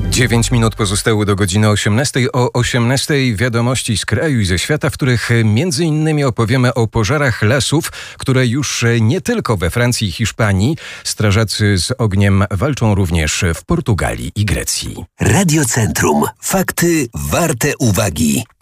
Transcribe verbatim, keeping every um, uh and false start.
Dziewięć minut pozostało do godziny osiemnastej. O osiemnastej wiadomości z kraju i ze świata, w których między innymi opowiemy o pożarach lasów, które już nie tylko we Francji i Hiszpanii. Strażacy z ogniem walczą również w Portugalii i Grecji. Radiocentrum. Fakty warte uwagi.